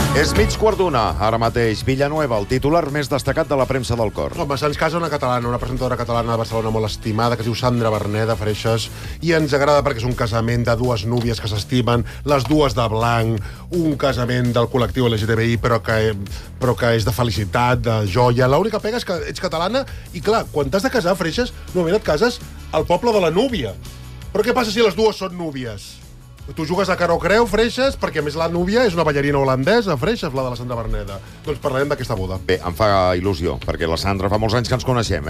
És mig quart d'una, ara mateix. Villanueva, el titular més destacat de la premsa del cor. Home, se'ns casa una catalana, una presentadora catalana de Barcelona molt estimada, que es diu Sandra Berneda Freixas, i ens agrada perquè és un casament de dues núvies que s'estimen, les dues de blanc, un casament del col·lectiu LGTBI, però que és de felicitat, de joia. L'única pega és que ets catalana i, clar, quan t'has de casar, Freixas, normalment et cases al poble de la núvia. Però què passa si les dues són núvies? Tu jugues a cara o creu, Freixas, perquè a més la núvia és una ballarina holandesa, Freixas, la de la Sandra Berneda. Doncs parlarem d'aquesta boda. Bé, em fa il·lusió, perquè la Sandra fa molts anys que ens coneixem,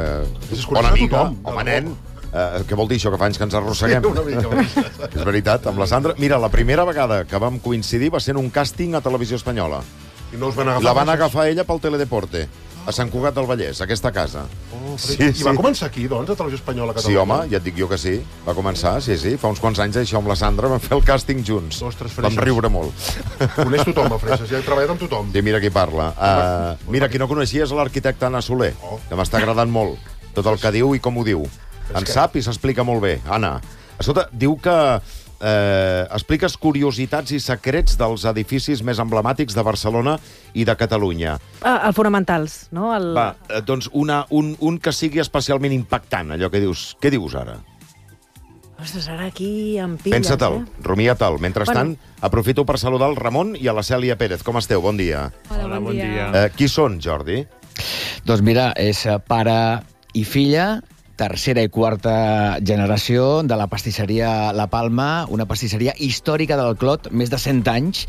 Es Bona coneix amiga, tothom, home, nen. Què vol dir això, que fa anys que ens arrosseguem? Sí, una mica. És veritat, amb la Sandra... Mira, la primera vegada que vam coincidir va ser en un càsting a Televisió Espanyola. I no us van agafar. La van agafar ella pel Teledeporte, a Sant Cugat del Vallès, aquesta casa. I va començar aquí, doncs, a Televisió Espanyola Catalunya? Sí, home, ja et dic jo que sí. Va començar, sí. Fa uns quants anys, això amb la Sandra, vam fer el càsting junts. Ostres, Freixas. Vam riure molt. Coneix tothom, a Freixas, ja he treballat amb tothom. Sí, mira qui parla. Mira, qui no coneixia és l'arquitecte Anna Soler, que m'està agradant molt. Tot el que diu i com ho diu. En sap i s'explica molt bé. Anna, escolta, diu que expliques curiositats i secrets dels edificis més emblemàtics de Barcelona i de Catalunya. Els fonamentals, no? Va, doncs un que sigui especialment impactant, allò que dius. Què dius ara? Ostres, ara aquí em pilles, Pensa-te'l, rumia't-el. Mentrestant, aprofito per saludar el Ramon i a la Cèlia Pérez. Com esteu? Bon dia. Hola, bon dia. Qui són, Jordi? Doncs mira, és pare i filla, tercera i quarta generació de la pastisseria La Palma, una pastisseria històrica del Clot, més de 100 anys,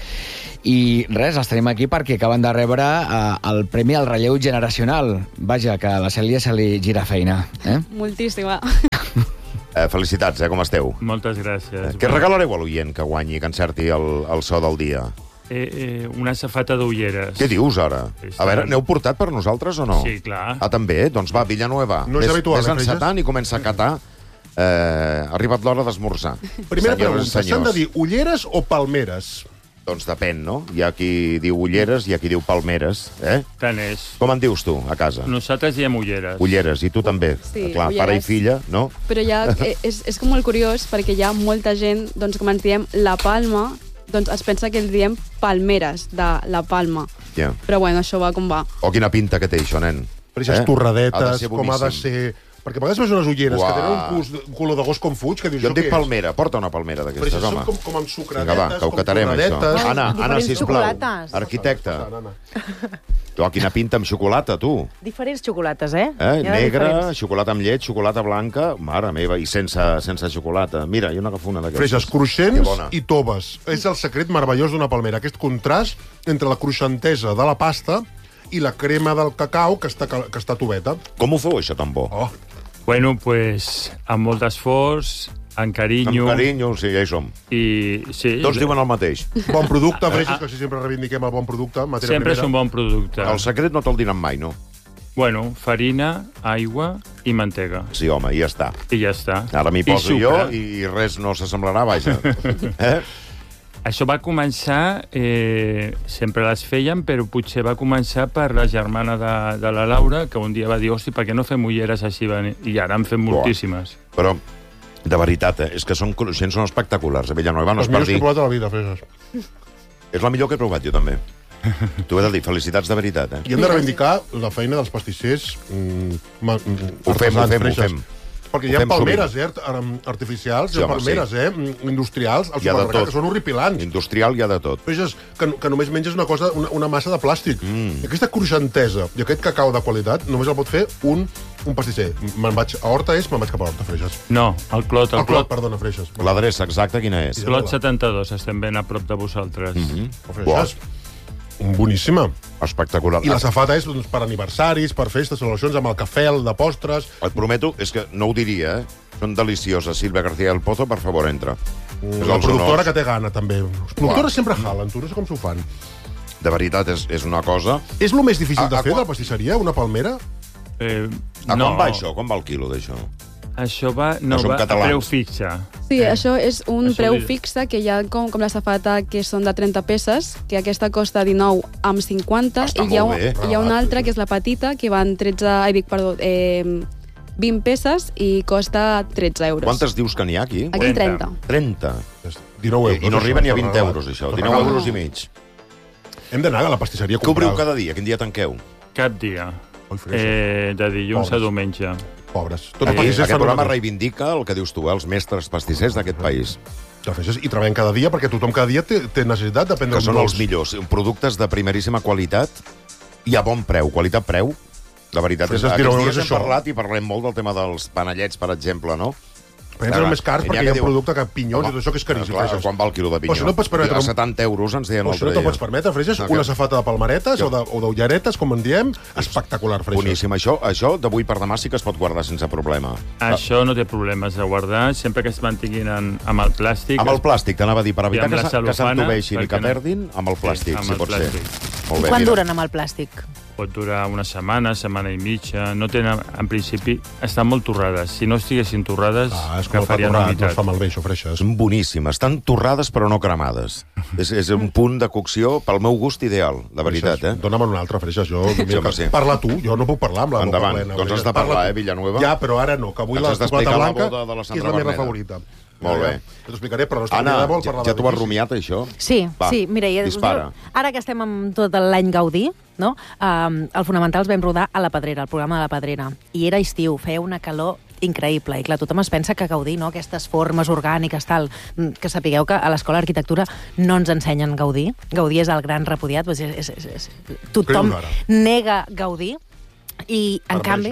i res, els tenim aquí perquè acaben de rebre el Premi al Relleu Generacional. Vaja, que a la Cèlia se li gira feina. Moltíssima. Felicitats, com esteu? Moltes gràcies. Què regalareu a l'oient que guanyi, que encerti el so del dia? Una safata d'ulleres. Què dius, ara? A veure, n'heu portat per nosaltres o no? Sí, clar. També? Doncs va, Villanueva. No és habitual, Ves encetant i comença a catar. Ha arribat l'hora d'esmorzar. Primera pregunta, s'han de dir ulleres o palmeres? Doncs depèn, no? Hi ha qui diu ulleres, hi ha qui diu palmeres. Tant és. Com en dius tu, a casa? Nosaltres diem ulleres. Ulleres, i tu també. Sí, clar, ulleres. pare i filla, no? Però ja és com molt curiós perquè hi ha molta gent doncs, que ens diem La Palma, doncs es pensa que els diem palmeres de La Palma. Ja. Però bueno, això va com va. O quina pinta que té això, nen. Freixas torradetes, ser com ha de boníssim. ser... Perquè a vegades veus unes ulleres Uah. que tenen un color de gos com fuig, que dius, Jo en què dic és? palmera. Porta una palmera d'aquestes, Freixas home. són com amb Vinga, sucradetes, va, que ho catarem, això. torradetes. Anna, diferents sisplau. xocolates. Arquitecte. Anna. Tu, quina pinta amb xocolata, tu. Diferents xocolates, Hi ha de Negra, diferents. xocolata amb llet, xocolata blanca, mare meva, i sense xocolata. Mira, jo n'agafo una d'aquestes. Freixas, Que cruixents bona. i toves. És el secret meravellós d'una palmera. Aquest contrast entre la cruixentesa de la pasta i la crema del cacau, que està toveta. Com ho feu, això, tan bo? Oh, Bueno, pues, amb molt d'esforç, amb carinyo... Amb carinyo, sí, ja hi som. I, sí, Tots diuen el mateix. bon producte, Freixas, que així sempre reivindiquem el bon producte. Matèria sempre és primera. un bon producte. El secret no te'l diran mai, no? Bueno, farina, aigua i mantega. Sí, home, i ja està. I ja està. Ara m'hi I poso jo sucre. i res no s'assemblarà, vaja. Això va començar, sempre les feien, però potser va començar per la germana de la Laura, que un dia va dir, hosti, per què no fem ulleres així? I ara en fem moltíssimes. Però, de veritat, és que són cruixents, són espectaculars. A Villanueva no Els és per millors que he dir... provat a la vida, Freixas. És la millor que he provat, jo també. T'ho he de dir, felicitats de veritat, I hem de reivindicar la feina dels pastissers Ho fem. Perquè hi Ho ha fem palmeres artificials, Sí, hi ha home, palmeres industrials al Hi ha de supermercat, tot. que són horripilants. Industrial hi ha de tot. Freixas, que només menges una massa de plàstic. I aquesta cruixentesa i aquest cacau de qualitat només el pot fer un pastisser. Me'n vaig a Horta, me'n vaig cap a Horta, Freixas. No, el Clot. El Clot, perdona, Freixas. L'adreça exacta quina és? Clot 72, estem ben a prop de vosaltres. Freixas, boníssima. Espectacular. I la safata és doncs, per aniversaris, per festes, celebracions, amb el cafè, el de postres... Et prometo, és que no ho diria, Són delicioses. Sílvia García del Pozo, per favor, entra. La productora que té gana, també. Les productores sempre jalen, tu no sé com s'ho fan. De veritat, és una cosa... És el més difícil de fer, de la pastisseria, una palmera? Quan va això? Com va el quilo d'això? Això va a preu fixe. Sí, això és un Això preu dir- fixe, que hi ha com la safata, que són de 30 peces, que aquesta costa 19 amb 50, Està i hi ha, molt bé. hi ha una altra, que és la petita, que van 20 peces i costa 13 euros. Quantes dius que n'hi ha aquí? Aquí 30. 30. 19 euros. I no arriba ni a 20 això, euros, això. tot 19 regalat. euros i mig. Hem d'anar a la pastisseria a Que obriu comprar... cada dia? Quin dia tanqueu? Cap dia. Oi, freixes. De dilluns a Pobres. diumenge. Pobres. Tots els Aquest pastissers fan programa una cosa. reivindica el que dius tu, els mestres pastissers d'aquest país, De freixes. I treballen cada dia perquè tothom cada dia té necessitat de prendre que són dolç. els millors. Productes de primeríssima qualitat i a bon preu. Qualitat-preu. La veritat és que Freixes, aquests 19 dies euros, hem això. parlat i parlem molt del tema dels panellets, per exemple, no? Però són més cars N'hi ha perquè que hi ha diuen- producte que pinyons i tot això que és caríssim. Clar, Freixes. quan va el quilo de Però pinyó? si no et pots permetre- A 70 euros ens deien O si no l'altre te'l dia. pots permetre, Freixes, No, una que- safata de palmeretes o d'ulleretes, com en diem, espectacular, Freixes. Boníssim. Això d'avui per demà sí que es pot guardar sense problema. Això no té problemes de guardar, sempre que es mantinguin amb el plàstic. Amb el plàstic, t'anava a dir, per evitar amb la que cel·lofana, s'entoveixin i que perquè no- perdin, amb el plàstic, amb si el pot plàstic. ser. Molt bé, Quan mira. duren amb el plàstic? Pot durar una setmana i mitja. No tenen, en principi, estan molt torrades. Si no estiguessin torrades, És com el pa farien torrat, no humitat. es fa malbé, això, Freixes. Són boníssimes. Estan torrades però no cremades. És un punt de cocció, pel meu gust, ideal, la veritat, Freixes, eh? Dona'm un altre, Freixes. home, sí. Parla tu, jo no puc parlar amb la Endavant. boca plena. Doncs has de Parla parlar, tu. Villanueva? Ja, però ara no, que avui Ens la has d'explicar xocolata la blanca, boda de la que és Sandra la meva Berneda. favorita. Molt bé. Ja t'ho explicaré, però no Anna, vol parlar ja de t'ho has bicis. rumiat, això? Sí, Va, sí. Mira, dispara. ara que estem amb tot l'any Gaudí, no? Al Fonamentals vam rodar a la Pedrera, el programa de la Pedrera, i era estiu, feia una calor increïble, i clar, tothom es pensa que Gaudí, no? Aquestes formes orgàniques, tal, que sapigueu que a l'Escola d'Arquitectura no ens ensenyen Gaudí. Gaudí és el gran repudiat, tothom Què dius ara? nega Gaudí, i en canvi...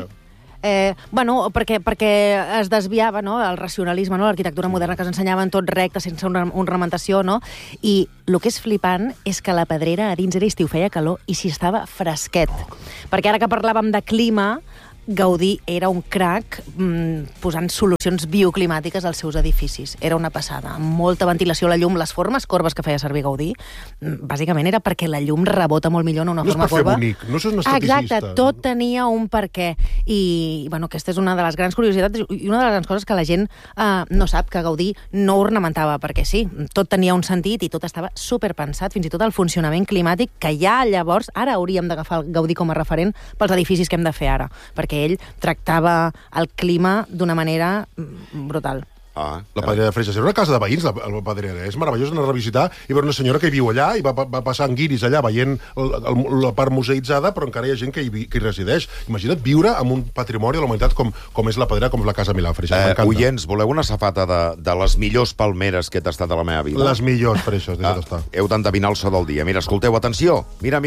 perquè es desviava, no?, el racionalisme, no?, l'arquitectura moderna que s'ensenyaven tot recte, sense una ornamentació, no? I el que és flipant és que la Pedrera a dins era estiu, feia calor, i s'hi estava fresquet. Perquè ara que parlàvem de clima, Gaudí era un crac posant solucions bioclimàtiques als seus edificis. Era una passada. Amb molta ventilació, la llum, les formes corbes que feia servir Gaudí, bàsicament era perquè la llum rebota molt millor en una No és forma per fer corba. bonic, no és un esteticista. Exacte, tot tenia un per què. I, bueno, aquesta és una de les grans curiositats i una de les grans coses que la gent no sap, que Gaudí no ornamentava perquè sí. Tot tenia un sentit i tot estava superpensat, fins i tot el funcionament climàtic, que ja llavors, ara hauríem d'agafar el Gaudí com a referent pels edificis que hem de fer ara, perquè ell tractava el clima d'una manera brutal. Ah, La Pedrera de Freixes. Era una casa de veïns, la Pedrera. És meravellós anar a revisitar i veure una senyora que hi viu allà i va passar en guiris allà veient la part museïtzada, però encara hi ha gent que hi resideix. Imagina't viure amb un patrimoni de la humanitat com és la Pedrera, com és la Casa Milà, Freixes. M'encanta. Oients, voleu una safata de les millors palmeres que he tastat a la meva vida? Les millors, Freixes, deixa't estar. Heu d'endevinar el so del dia. Mira, escolteu, atenció. Mira.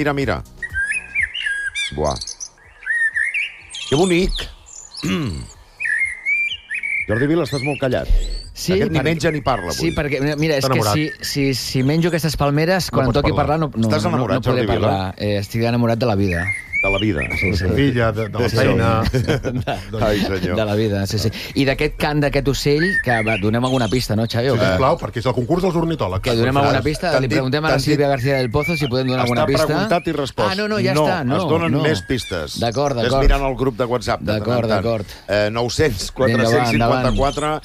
Buah. Que bonic. Jordi Vila, estàs molt callat. Sí, Aquest ni menja ni parla, avui. Sí, perquè, mira, és Està que enamorat. si menjo aquestes palmeres, quan No em pots toqui parlar. parlar, no Estàs enamorat, no podré Jordi Vila? parlar. Estic enamorat de la vida. De la vida. Sí, sí. La filla, de la feina... Ai, senyor. De la vida, sí. I d'aquest cant d'aquest ocell, que va, donem alguna pista, no, Xavi? O Sí, què? sisplau, perquè és el concurs dels ornitòlegs. Que donem alguna pista? T'han Li dit- preguntem a la t'han dit- Sílvia García del Pozo si podem donar alguna pista. Està preguntat i respost. Ah, no, ja està. No, es donen no. més pistes. D'acord. Ves mirant el grup de WhatsApp. de D'acord, tant en tant. d'acord. 900 Vinga, va, 454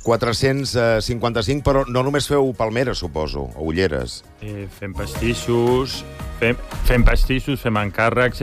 455, però no només feu palmeres, suposo, o ulleres. Fem pastissos, fem encàrrecs.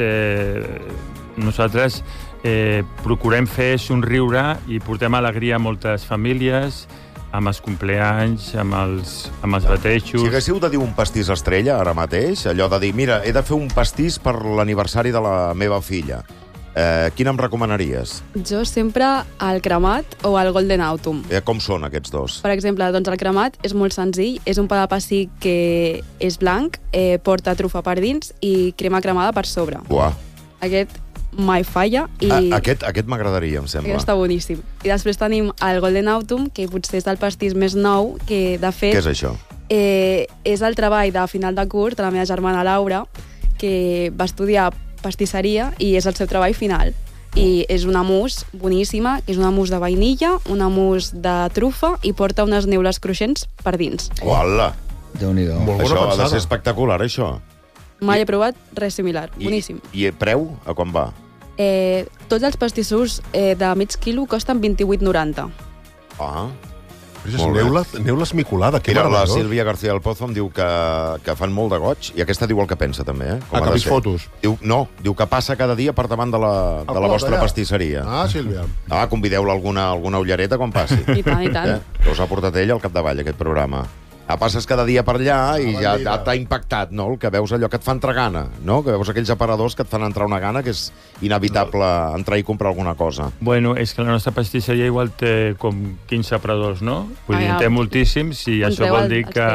Nosaltres procurem fer somriure i portem alegria a moltes famílies, amb els compleanys, amb els batejos. Si haguéssiu de dir un pastís estrella ara mateix, allò de dir, mira, he de fer un pastís per l'aniversari de la meva filla, quin em recomanaries? Jo sempre el cremat o el golden autumn. Com són aquests dos? Per exemple, doncs el cremat és molt senzill, és un pa de pessic que és blanc, porta trufa per dins i crema cremada per sobre. Buah. Aquest mai falla i Aquest m'agradaria, em sembla. aquest està boníssim. I després tenim el golden autumn, que potser és el pastís més nou, que de fet Què és això? és el treball de final de curs de la meva germana Laura, que va estudiar pastisseria i és el seu treball final. I és una mousse boníssima, que és una mousse de vainilla, una mousse de trufa i porta unes neules cruixents per dins. Uala! Déu-n'hi-do. Molt bona Això ha de pensada. ser espectacular, això. Mai he provat res similar. Boníssim. I preu? A quan va? Tots els pastissos de mig quilo costen 28,90. Ah. Freixes, Molt bé. neu-la esmicolada, que Mira, la meravellós. Sílvia García del Pozo em diu que fan molt de goig, i aquesta diu el que pensa, també, eh? Ah, ha que de ha vist ser. fotos. Diu que passa cada dia per davant de la clot, vostra allà. pastisseria. Ah, Sílvia. Convideu-la a alguna ullereta quan passi. I tant, i tant. Que us ha portat ell al capdavall, aquest programa. Passes cada dia per allà i ja t'ha impactat, no? El que veus allò que et fa entrar gana, no? Que veus aquells aparadors que et fan entrar una gana que és inevitable entrar i comprar alguna cosa. Bueno, és que la nostra pastisseria igual té com 15 aparadors, no? Vull dir, té moltíssims i això vol dir que...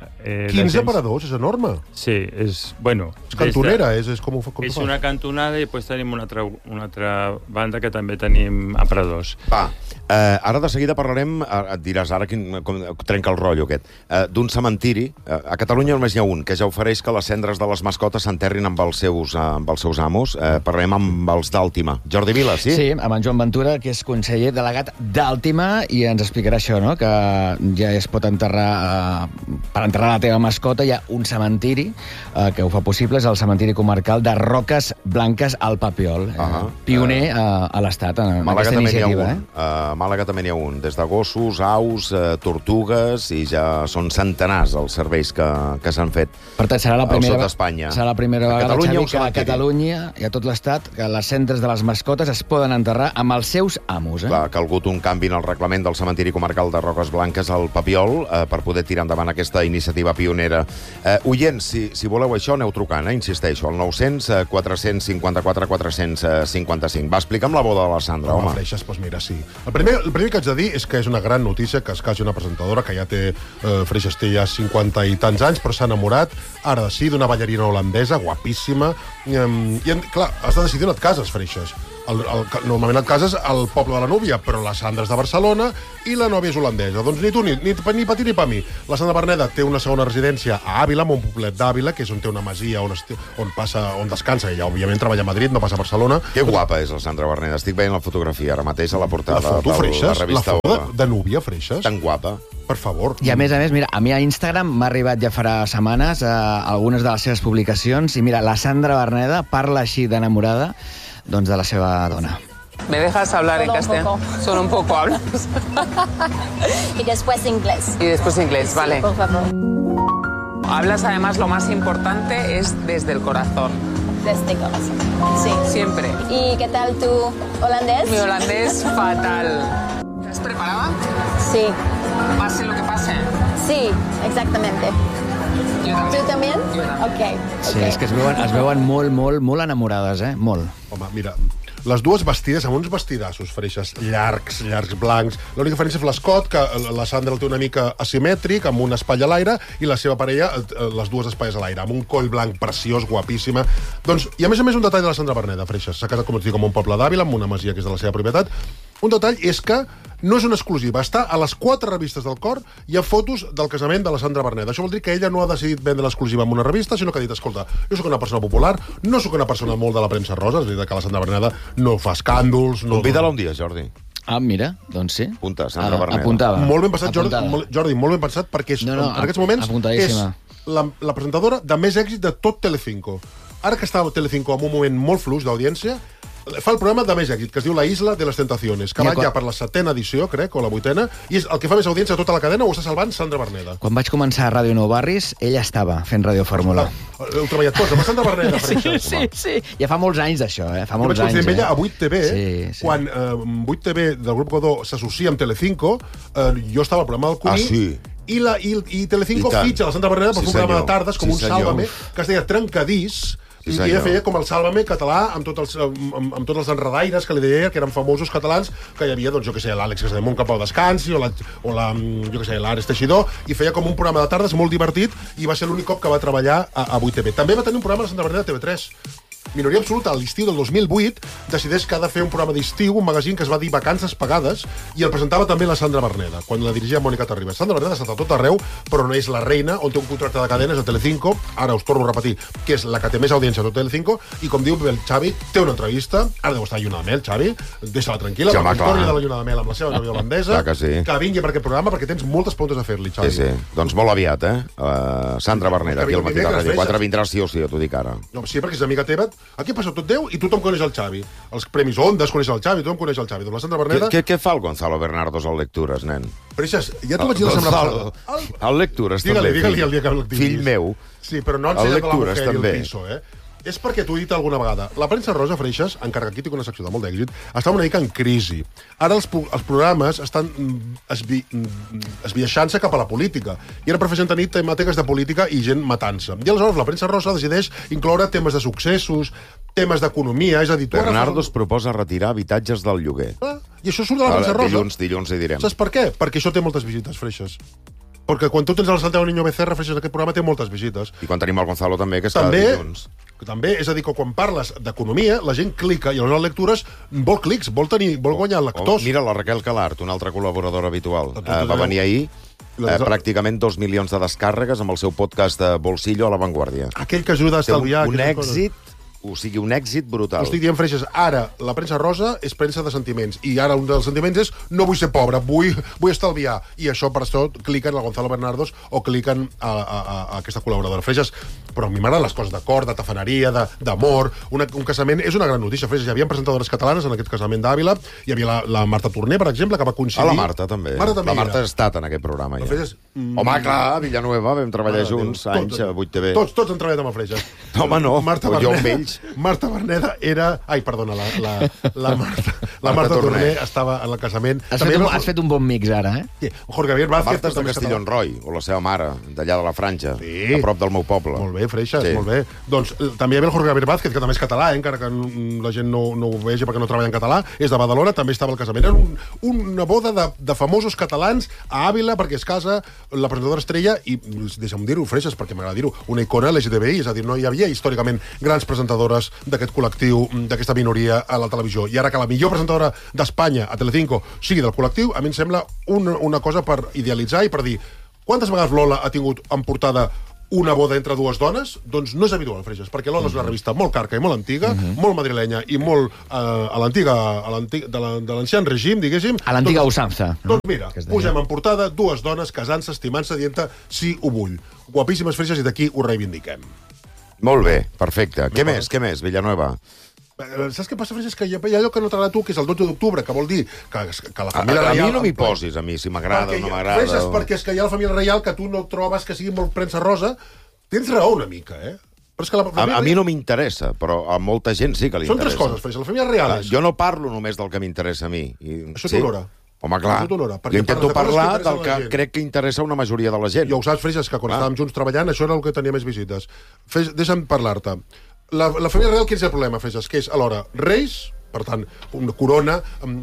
15 aparadors, és enorme. Sí, és... Bueno... És cantonera, és com ho fa? És una cantonada i després tenim una altra banda que també tenim aparadors. Va, ara de seguida parlarem, et diràs ara com trenca el rotllo aquest, d'un cementiri. A Catalunya només hi ha un, que ja ofereix que les cendres de les mascotes s'enterrin amb els seus amos. Parlarem amb els d'Àltima. Jordi Vila, sí? Sí, amb en Joan Ventura, que és conseller delegat d'Àltima, i ens explicarà això, no?, que ja es pot enterrar, per enterrar la teva mascota hi ha un cementiri que ho fa possible, és el cementiri comarcal de Roques Blanques al Papiol, pioner a l'Estat en aquesta iniciativa. A Màlaga també n'hi ha un, des de gossos, aus, tortugues, i ja són centenars els serveis que s'han fet per tant, serà la primera vegada, Catalunya, Xavi, que a Catalunya i a tot l'Estat que les cendres de les mascotes es poden enterrar amb els seus amos. Clar, que ha hagut un canvi en el reglament del cementiri comarcal de Roques Blanques al Papiol per poder tirar endavant aquesta iniciativa pionera. Oients, si voleu això, aneu trucant, insisteixo, al 900 454 455. Va, explica'm la boda de la Sandra, home. Freixes, doncs mira, sí. El primer que haig de dir és que és una gran notícia que es casi una presentadora que ja té, Freixes té ja 50 i tants anys, però s'ha enamorat, ara sí, d'una ballarina holandesa, guapíssima, i clar, has de decidir on et cases, Freixes. Normalment et cases al poble de la núvia, però la Sandra és de Barcelona i la nòvia és holandesa. Doncs ni tu, ni per ti ni per mi. La Sandra Berneda té una segona residència a Àvila, en un poblet d'Àvila, que és on té una masia on descansa. Ella, òbviament, treballa a Madrid, no passa a Barcelona. Que guapa és la Sandra Berneda. Estic veient la fotografia ara mateix a la portada la foto, Freixes, de la revista la foto de núvia, Freixes. Tan guapa. Per favor. I a més, mira, a mi a Instagram m'ha arribat ja farà setmanes algunes de les seves publicacions i mira, la Sandra Berneda parla així d'enamorada doncs de la seva dona. ¿Me dejas hablar en castellano? Solo un poco hablas. Y después inglés. Y después inglés, Sí, vale. por favor. Hablas además, lo más importante es desde el corazón. Desde corazón. Sí. Siempre. ¿Y qué tal tu holandés? Mi holandés fatal. ¿Estás preparada? Sí. Pase lo que pase. Sí, exactamente. Jo també. ¿Tú también? Jo també. Ok. Sí, és que es veuen molt enamorades, molt. Home, mira, les dues vestides amb uns vestidassos, Freixes, llargs, blancs. L'única diferència és l'escot, que la Sandra el té una mica asimètric, amb un espai a l'aire, i la seva parella, les dues espaies a l'aire, amb un coll blanc preciós, guapíssima. Doncs, i a més un detall de la Sandra Berneda, Freixes. S'ha casat, com et dic, en un poble d'Àvila, amb una masia que és de la seva propietat. Un detall és que no és una exclusiva. Està a les 4 revistes del Cor, hi ha fotos del casament de la Sandra Berneda. Això vol dir que ella no ha decidit vendre l'exclusiva en una revista, sinó que ha dit, escolta, jo sóc una persona popular, no sóc una persona molt de la premsa rosa, és a dir, que la Sandra Berneda no fa escàndols... Convida-la un dia, Jordi. Mira, doncs sí. Apunta, Sandra Berneda. Apuntava. Molt ben passat, Jordi, molt ben pensat, perquè en aquests moments és la presentadora de més èxit de tot Telecinco. Ara que està a Telecinco en un moment molt fluix d'audiència, fa el programa de més èxit, que es diu La Isla de les Tentaciones, que va ja per la 7ª edició, crec, o la 8ª, i és el que fa més audiència a tota la cadena, ho està salvant Sandra Berneda. Quan vaig començar a Ràdio Nou Barris, ella estava fent Ràdio Fórmula. Heu treballat tots, amb la Sandra Berneda, Freixes. Sí. Ja fa molts anys d'això, Fa molts anys. Jo vaig coincidir amb ella a 8TV, sí. Quan 8TV del grup Godó s'associa amb Telecinco, jo estava al programa del Cuní, i Telecinco fitxa la Sandra Berneda per fer un programa de tardes, com un Sálvame, que es deia Trencadís, i ella feia com el Sálvame català amb tots els enredaires que li deia, que eren famosos catalans, que hi havia, doncs, jo què sé, l'Àlex Casademunt cap al descansi, o l'Ares Teixidor, i feia com un programa de tardes molt divertit, i va ser l'únic cop que va treballar a 8TV. També va tenir un programa a la Sandra Berneda a TV3. Minoria Absoluta, a l'estiu del 2008, decideix que ha de fer un programa d'estiu, un magazín que es va dir Vacances Pagades, i el presentava també la Sandra Berneda, quan la dirigia Mònica Terribas. Sandra Berneda ha estat a tot arreu, però no és la reina, on té un contracte de cadenes a Telecinco, ara us torno a repetir, que és la que té més audiència de tot Telecinco, i com diu el Xavi, té una entrevista, ara deu estar a Lluna de Mel, Xavi, deixa-la tranquil·la, ja, torni de la Lluna de Mel amb la seva nòvia holandesa, que vingui per aquest programa, perquè tens moltes preguntes a fer-li, Xavi. Sí. Doncs molt aviat, Sandra Berneda, aquí al matí de Ràdio 4 vindrà sí o sí, t'ho dic ara. No, sí, perquè és amiga teva, aquí passa tot Déu i tothom coneix el Xavi. Els Premis Ondas coneix el Xavi, tothom coneix el Xavi. Doncs la Sandra Berneda... Què fa el Gonzalo Bernardos al Lectures, nen? Freixes, ja t'ho vaig dir la setmana passada. Al Lectures, també. Digue-li el dia que el diguis. Fill meu. Sí, però no ensenyat de la mujer i el piso, És perquè t'ho he dit alguna vegada. La premsa rosa, Freixas, encara que aquí tinc una secció de molt d'èxit, està una mica en crisi. Ara els programes estan esbiaixant-se cap a la política. I ara prefereixen tenir temàtiques de política i gent matant-se. I aleshores la premsa rosa decideix incloure temes de successos, temes d'economia, és a dir... Bernardo es proposa retirar habitatges del lloguer. I això surt de la premsa rosa. Dilluns hi direm. Saps per què? Perquè això té moltes visites, Freixas. Perquè quan tu tens el Santiago Niño Becerra, Freixas, aquest programa té moltes visites. I quan tenim el Gonzalo també, que és cada dilluns. També, és a dir, que quan parles d'economia, la gent clica, i a les lectures vol clics, vol guanyar lectors. Mira, la Raquel Calart, una altra col·laboradora habitual, va venir ahir, pràcticament 2 milions de descàrregues amb el seu podcast de Bolsillo a La Vanguardia. Aquell que ajuda a estalviar... Un èxit... O sigui, un èxit brutal. Ho estic dient, Freixas, ara la premsa rosa és premsa de sentiments, i ara un dels sentiments és no vull ser pobre, vull estalviar. I això, per això, cliquen al Gonzalo Bernardos o cliquen a aquesta col·laboradora. Freixas, però a mi m'agraden les coses de cor, de tafaneria, d'amor. Un casament és una gran notícia, Freixas. Hi havia presentadores catalanes en aquest casament d'Àvila. Hi havia la Marta Torner, per exemple, que va coincidir... La Marta, també. La Marta ha estat en aquest programa, ja. Freixas, home, clar, Villanueva, vam treballar junts, anys a 8TV. Tots han treballat amb el Freixas. Home, no, jo amb ells. Marta Verneda era... Ai, perdona, la Marta Torner estava en el casament. Has fet un bon mix, ara, eh? Sí. Jorge Javier Vázquez... Marta és de Castellón-Roy, o la seva mare, d'allà de la Franja, a prop del meu poble. Molt bé, Freixas, molt bé. Doncs també hi havia el Jorge Javier Vázquez, que també és català, encara que la gent no ho vegi perquè no treballa en català, és de Badalona, també estava al casament. Era una boda de famosos catalans a Àvila, perquè es casa la presentadora estrella, i deixa'm dir-ho, Freixas, perquè m'agrada dir-ho, una icona LGTBI, és a dir, no hi havia històricament grans presentadores d'aquest col·lectiu, d'aquesta minoria a la televisió. I ara que la millor presentadora d'Espanya a Telecinco sigui del col·lectiu, a mi em sembla una cosa per idealitzar i per dir quantes vegades Lola ha tingut en portada una boda entre dues dones? Doncs no és habitual, Freixas, perquè Lola és una revista molt carca i molt antiga, molt madrilenya i molt a l'antiga, de l'ancian règim, diguéssim. A l'antiga usança. Doncs mira, posem en portada dues dones casant-se, estimant-se, dient-te sí ho vull. Guapíssimes, Freixas, i d'aquí ho reivindiquem. Molt bé, perfecte. Què més, Villanueva? Saps què passa, Freixas? Que hi ha allò que no t'agrada a tu, que és el 12 d'octubre, que vol dir que la família reial... A mi no m'hi posis, a mi, si m'agrada o no m'agrada. Freixas, perquè és que hi ha la família reial que tu no trobes que sigui molt premsa rosa. Tens raó una mica, eh? Però és que a mi no m'interessa, però a molta gent sí que li interessa. Són tres coses, Freixas. La família reial és... Jo no parlo només del que m'interessa a mi. Això t'olora. Home, clar, jo intento parlar del que crec que interessa a una majoria de la gent. Ja ho saps, Freixas, que quan estàvem junts treballant, això era el que tenia més visites. Deixa'm parlar-te. La família real, quin és el problema, Freixas? Que és, alhora, reis, per tant, una corona,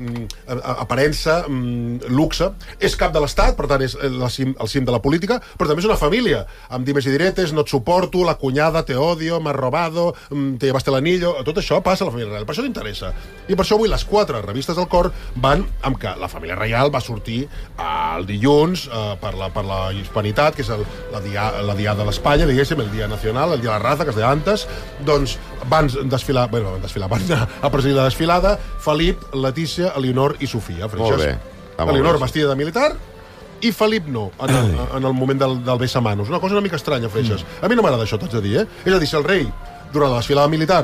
aparença, luxe, és cap de l'Estat, per tant, és el cim de la política, però també és una família, amb dimes i diretes, no et suporto, la cunyada, te odio, m'has robado, te llevaste l'anillo, tot això passa a la família real, per això t'interessa. I per això avui les 4 revistes del cor van amb que la família reial va sortir el dilluns per la hispanitat, que és la Diada de l'Espanya, diguéssim, el Dia Nacional, el Dia de la Raza, que es deia antes, doncs van desfilar, van a presidir la desfilada Felip, Letícia, Elionor i Sofia. Molt bé. Elionor vestida de militar i Felip no, en el moment del besamanos. Una cosa una mica estranya, Freixas. A mi no m'agrada això, t'haig de dir, eh? És a dir, si el rei, durant la desfilada militar,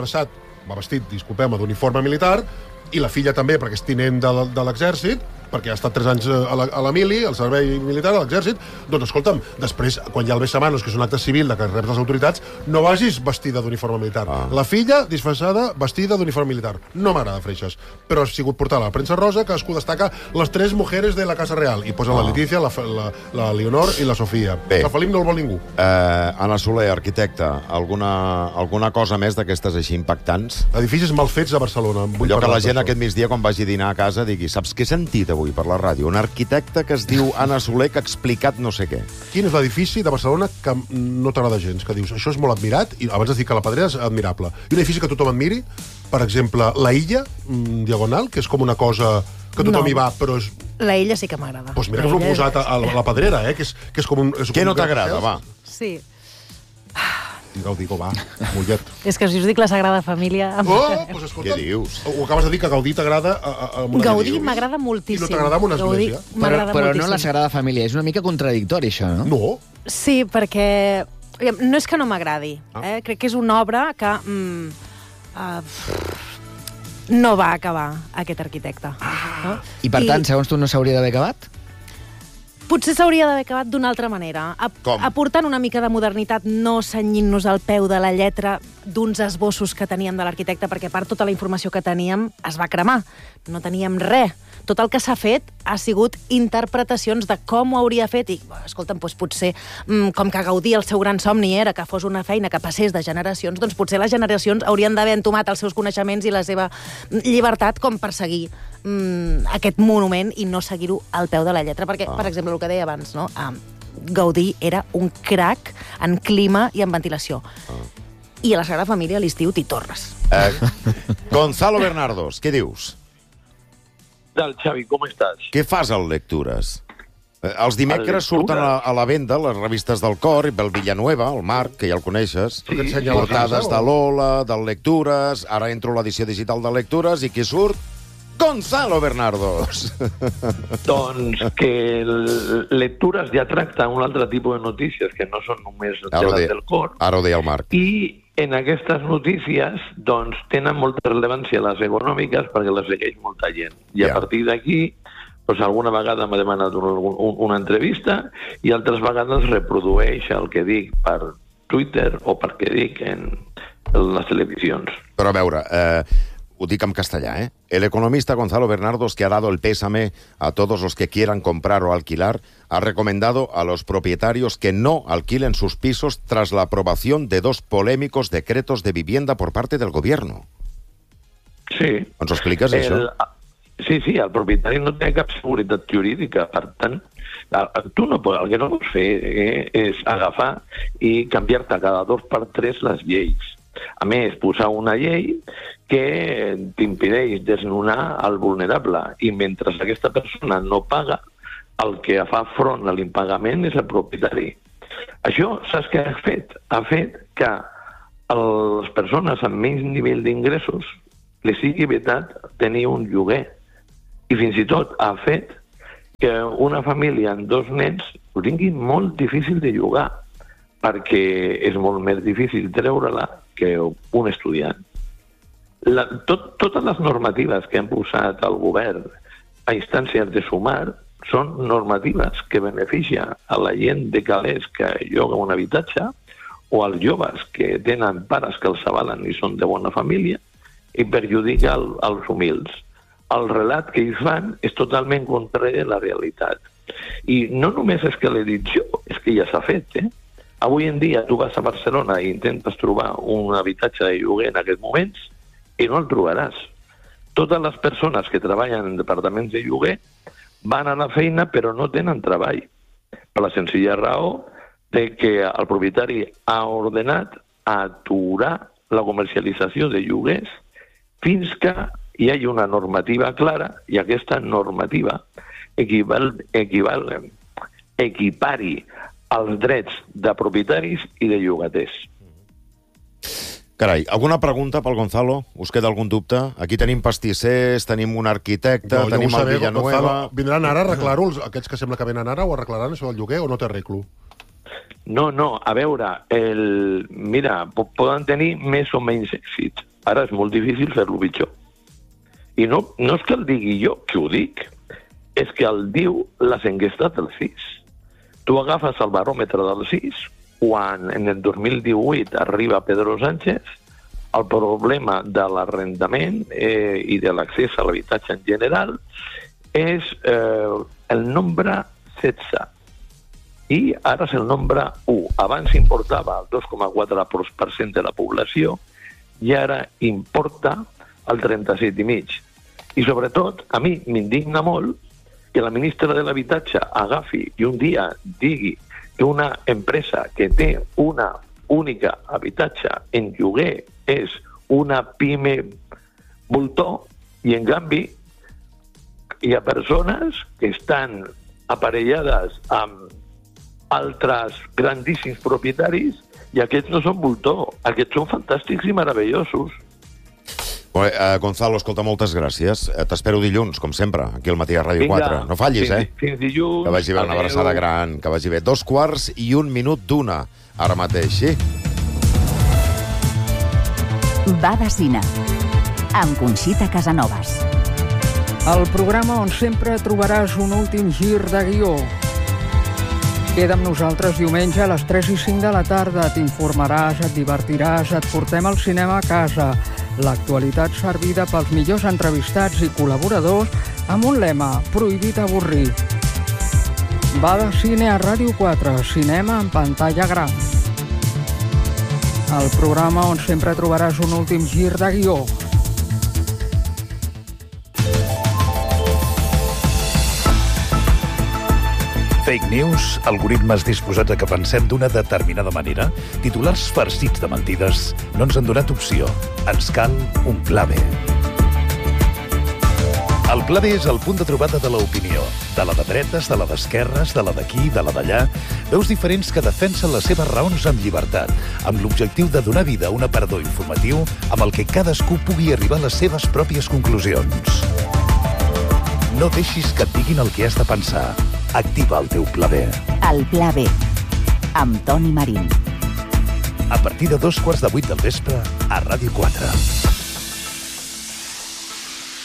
va vestit, disculpem-me, d'uniforme militar, i la filla també, perquè és tinent de l'exèrcit, perquè ha estat 3 anys a la mili, al servei militar, a l'exèrcit, doncs escolta'm, després, quan hi ha el besamanos, que és un acte civil de que reps les autoritats, no vagis vestida d'uniforme militar. La filla, disfressada, vestida d'uniforme militar. No m'agrada, Freixas. Però ha sigut portada a la premsa rosa, que cadascú destaca les 3 mujeres de la Casa Real, i posa la Letícia, la Leonor i la Sofia. El Felip no el vol ningú. Anna Soler, arquitecta, alguna cosa més d'aquestes així impactants? Edificis mal fets a Barcelona. Allò que la gent aquest migdia, quan vagi a dinar a casa, digui, saps què he sentit avui per la ràdio? Un arquitecte que es diu Anna Soler que ha explicat no sé què. Quin és l'edifici de Barcelona que no t'agrada gens? Que dius, això és molt admirat, i abans has dit que la Pedrera és admirable. I un edifici que tothom admiri, per exemple, la Illa, Diagonal, que és com una cosa que tothom hi va, però és... La Illa sí que m'agrada. Doncs mira que us ho he posat a la Pedrera, que és com un... Què no t'agrada, va? Sí. Gaudí, va, mullet. És que si us dic la Sagrada Família... Doncs escolta, què dius? Ho acabes de dir, que Gaudí t'agrada... Gaudí m'agrada moltíssim. I no t'agrada amb una església? Però no la Sagrada Família, és una mica contradictori, això, no? No. Sí, perquè... No és que no m'agradi. Crec que és una obra que... no va acabar aquest arquitecte. I per tant, segons tu, no s'hauria d'haver acabat? Potser s'hauria d'haver acabat d'una altra manera. Com? Aportant una mica de modernitat, no cenyint-nos al peu de la lletra d'uns esbossos que teníem de l'arquitecte, perquè a part tota la informació que teníem es va cremar. No teníem res. Tot el que s'ha fet ha sigut interpretacions de com ho hauria fet i, escolta'm, doncs potser, com que Gaudí el seu gran somni era que fos una feina que passés de generacions, doncs potser les generacions haurien d'haver entomat els seus coneixements i la seva llibertat com per seguir aquest monument i no seguir-ho al peu de la lletra. Perquè, per exemple, el que deia abans, no? Gaudí era un crac en clima i en ventilació. I a la Sagrada Família a l'estiu t'hi tornes. Gonzalo Bernardos, què dius? Tal, Xavi, com estàs? Què fas al Lectures? Els dimecres surten a la venda les revistes del Cor, el Villanueva, el Marc, que ja el coneixes, portades de Lola, del Lectures, ara entro a l'edició digital del Lectures, i qui surt? Gonzalo Bernardos! Doncs que Lectures ja tracta un altre tipus de notícies que no són només de les del Cor. Ara ho deia el Marc. I en aquestes notícies doncs, tenen molta rellevància les econòmiques perquè les segueix molta gent. I a partir d'aquí, doncs, alguna vegada m'ha demanat una entrevista i altres vegades reprodueix el que dic per Twitter o perquè dic en les televisions. Però a veure, ho dic en castellà, El economista Gonzalo Bernardos, que ha dado el pésame a todos los que quieran comprar o alquilar, ha recomendado a los propietarios que no alquilen sus pisos tras la aprobación de 2 polémicos decretos de vivienda por parte del gobierno. Sí. Ens ho expliques, això? Sí, el propietari no té cap seguretat jurídica, per tant, el que no pots fer és agafar i canviar-te cada 2 per 3 les lleis. A més, posar una llei que t'impedeix desnonar el vulnerable i mentre aquesta persona no paga, el que fa front a l'impagament és el propietari. Això, saps què ha fet? Ha fet que a les persones amb menys nivell d'ingressos les sigui vetat tenir un lloguer. I fins i tot ha fet que una família amb 2 nens ho tingui molt difícil de llogar, perquè és molt més difícil treure-la que un estudiant. Totes les normatives que han posat el govern a instàncies de sumar són normatives que beneficien a la gent de calés que lloga un habitatge o als joves que tenen pares que els avalen i són de bona família i perjudica als humils. El relat que ells fan és totalment contrari a la realitat. I no només és que l'he dit jo, és que ja s'ha fet, Avui en dia tu vas a Barcelona i intentes trobar un habitatge de lloguer en aquests moments i no el trobaràs. Totes les persones que treballen en departaments de lloguer van a la feina però no tenen treball. Per la senzilla raó de que el propietari ha ordenat aturar la comercialització de lloguers fins que hi hagi una normativa clara i aquesta normativa equipari els drets de propietaris i de llogaters. Carai, alguna pregunta pel Gonzalo? Us queda algun dubte? Aquí tenim pastissers, tenim un arquitecte, tenim el Villanueva... Vindran ara a arreglar-ho, aquests que sembla que venen ara, o arreglaran això del lloguer, o no té arreglo? No, a veure, mira, poden tenir més o menys èxit. Ara és molt difícil fer-lo pitjor. I no és que el digui jo, que ho dic, és que el diu les enquestes del CIS. Tu agafes el baròmetre del CIS, quan en el 2018 arriba Pedro Sánchez, el problema de l'arrendament i de l'accés a l'habitatge en general és el nombre 16. I ara és el nombre 1. Abans importava el 2,4% de la població i ara importa el 37,5%. I sobretot, a mi m'indigna molt que la ministra de l'Habitatge agafi i un dia digui que una empresa que té una única habitatge en lloguer és una pime voltor i, en canvi, hi ha persones que estan aparellades amb altres grandíssims propietaris i aquests no són voltor, aquests són fantàstics i meravellosos. Gonzalo, escolta, moltes gràcies. T'espero dilluns, com sempre, aquí al Matí a Ràdio 4. No fallis, Fins dilluns. Que vagi bé, una abraçada gran. Que vagi bé. 2:01 ara mateix, sí? Va de cine, amb Conxita Casanovas. El programa on sempre trobaràs un últim gir de guió, Queda amb nosaltres diumenge a les 3 i 5 de la tarda. T'informaràs, et divertiràs, et portem al cinema a casa. L'actualitat servida pels millors entrevistats i col·laboradors amb un lema: prohibit avorrir. Va de cine a Ràdio 4, cinema en pantalla gran. El programa on sempre trobaràs un últim gir de guió. Fake news, algoritmes disposats a que pensem d'una determinada manera, titulars farcits de mentides, no ens han donat opció. Ens cal un pla B. El pla B és el punt de trobada de l'opinió, de la de dretes, de la d'esquerres, de la d'aquí, de la d'allà, veus diferents que defensen les seves raons amb llibertat, amb l'objectiu de donar vida a un aparador informatiu amb el que cadascú pugui arribar a les seves pròpies conclusions. No deixis que et diguin el que has de pensar. Activa el teu pla B. El pla B, amb Toni Marín. A partir de 7:15 del vespre, a Ràdio 4.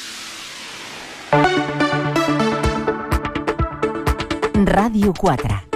Ràdio 4.